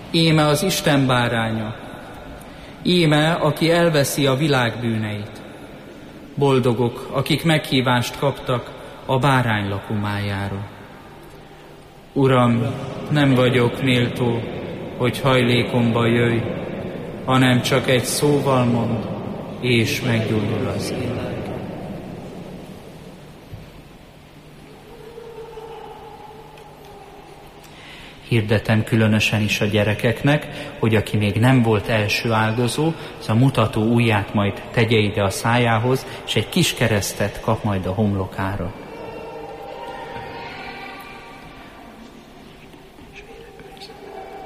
Íme az Isten báránya, íme, aki elveszi a világ bűneit. Boldogok, akik meghívást kaptak a bárány lakomájára. Uram, nem vagyok méltó, hogy hajlékomba jöjj, hanem csak egy szóval mond, és meggyógyul az élet. Hirdetem különösen is a gyerekeknek, hogy aki még nem volt első áldozó, az a mutató ujját majd tegye ide a szájához, és egy kis keresztet kap majd a homlokára.